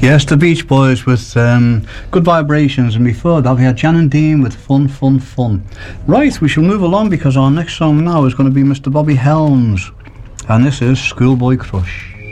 Yes, the Beach Boys with Good Vibrations, and before that we had Jan and Dean with Fun, Fun, Fun. Right, we shall move along because our next song now is going to be Mr. Bobby Helms, and this is Schoolboy Crush.